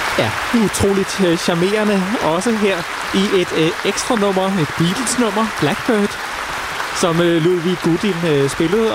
Ja, utroligt charmerende. Også her i et ekstra nummer, et Beatles-nummer, Blackbird, som Ludwig Guddin spillede.